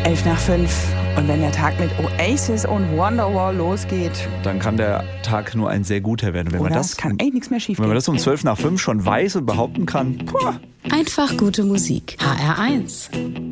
11 nach 5. Und wenn der Tag mit Oasis und Wonderwall losgeht, dann kann der Tag nur ein sehr guter werden. Wenn man das kann eigentlich nichts mehr schief Wenn gehen. man das um 12 nach 5 schon weiß und behaupten kann, Einfach gute Musik. HR1.